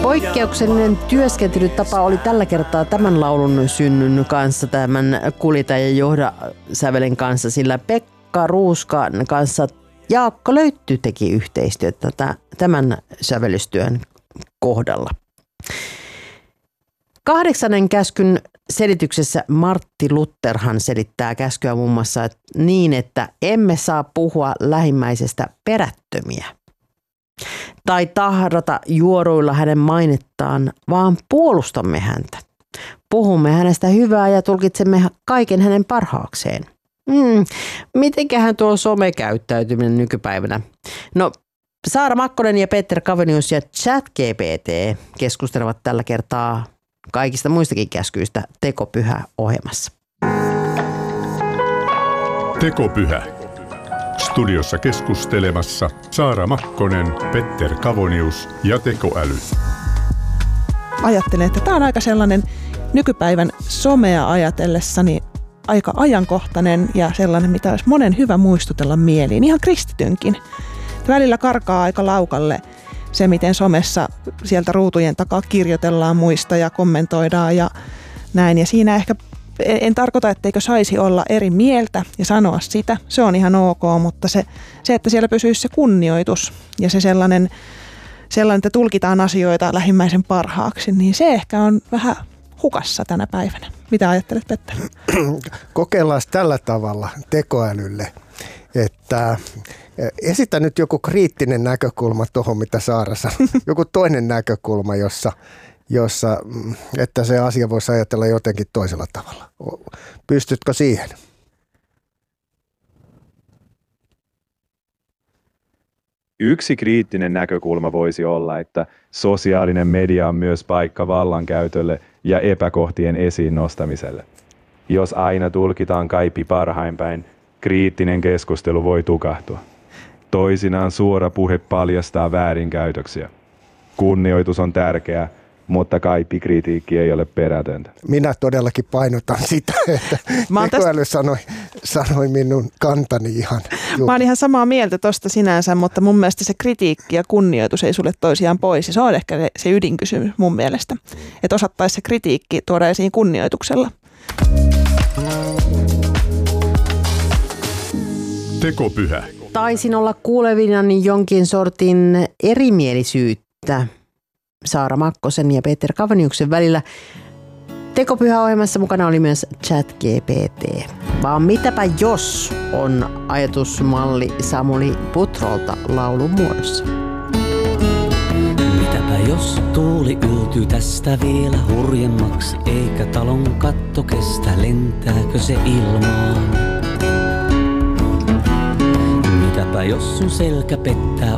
Poikkeuksellinen työskentelytapa oli tällä kertaa tämän laulun synnyn kanssa, tämän Kulita ja johda sävelen kanssa, sillä Pekka Ruuskan kanssa Jaakko Löytty teki yhteistyötä tämän sävellystyön kohdalla. 8. käskyn selityksessä Martti Lutherhan selittää käskyä muun muassa niin, että emme saa puhua lähimmäisestä perättömiä tai tahdata juoruilla hänen mainettaan, vaan puolustamme häntä. Puhumme hänestä hyvää ja tulkitsemme kaiken hänen parhaakseen. Mitenköhän tuo somekäyttäytyminen nykypäivänä? No, Saara Makkonen ja Peter Kavenius ja ChatGPT keskustelevat tällä kertaa kaikista muistakin käskyistä Tekopyhä-ohjelmassa. Tekopyhä. Studiossa keskustelemassa Saara Makkonen, Petter Kavonius ja Tekoäly. Ajattelen, että tämä on aika sellainen nykypäivän somea ajatellessani aika ajankohtainen ja sellainen, mitä olisi monen hyvä muistutella mieliin, ihan kristitynkin. Välillä karkaa aika laukalle se, miten somessa sieltä ruutujen takaa kirjoitellaan muista ja kommentoidaan ja näin. Ja siinä ehkä en tarkoita, etteikö saisi olla eri mieltä ja sanoa sitä. Se on ihan ok, mutta se että siellä pysyisi se kunnioitus ja se sellainen, että tulkitaan asioita lähimmäisen parhaaksi, niin se ehkä on vähän hukassa tänä päivänä. Mitä ajattelet, Petter? Kokeillaan tällä tavalla tekoälylle, että esitä nyt joku kriittinen näkökulma tuohon, mitä Saara sanoi. Joku toinen näkökulma, jossa että se asia voisi ajatella jotenkin toisella tavalla. Pystytkö siihen? Yksi kriittinen näkökulma voisi olla, että sosiaalinen media on myös paikka vallankäytölle ja epäkohtien esiin nostamiselle. Jos aina tulkitaan kaikki parhainpäin, kriittinen keskustelu voi tukahtua. Toisinaan suora puhe paljastaa väärinkäytöksiä. Kunnioitus on tärkeää, mutta kaikki kritiikki ei ole perätöntä. Minä todellakin painotan sitä, että tekoäly sanoi minun kantani ihan. Mä oon ihan samaa mieltä tosta sinänsä, mutta mun mielestä se kritiikki ja kunnioitus ei sulle toisiaan pois. Ja se on ehkä se ydinkysymys mun mielestä, että osattaisi se kritiikki tuoda esiin kunnioituksella. Tekopyhä. Taisin olla kuulevinani jonkin sortin erimielisyyttä Saara Makkosen ja Peter Kaveniuksen välillä. Tekopyhä-ohjelmassa mukana oli myös ChatGPT. Vaan mitäpä jos on ajatusmalli Samuli Putrolta laulun muodossa. Mitäpä jos tuuli yltyy tästä vielä hurjemmaksi, eikä talon katto kestä, lentääkö se ilmaan? Mitäpä jos sun selkä pettää